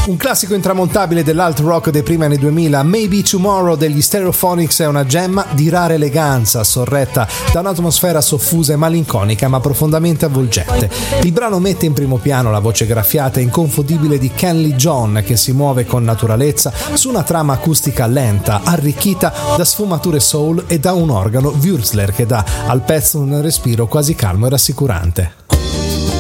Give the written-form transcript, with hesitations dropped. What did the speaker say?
Un classico intramontabile dell'alt rock dei primi anni 2000, Maybe Tomorrow degli Stereophonics è una gemma di rara eleganza, sorretta da un'atmosfera soffusa e malinconica ma profondamente avvolgente. Il brano mette in primo piano la voce graffiata e inconfondibile di Ken Lee John, che si muove con naturalezza su una trama acustica lenta, arricchita da sfumature soul e da un organo Würzler che dà al pezzo un respiro quasi calmo e rassicurante.